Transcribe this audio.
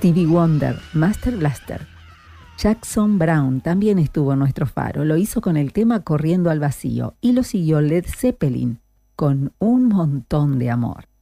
Stevie Wonder, Master Blaster. Jackson Browne también estuvo en nuestro faro, lo hizo con el tema Corriendo al Vacío y lo siguió Led Zeppelin con Un Montón de Amor.